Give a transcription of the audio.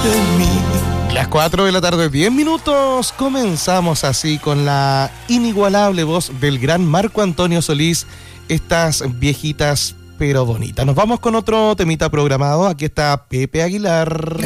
de mí. Las 4 de la tarde, 10 minutos. Comenzamos así con la inigualable voz del gran Marco Antonio Solís. Estas viejitas pero bonitas. Nos vamos con otro temita programado. Aquí está Pepe Aguilar.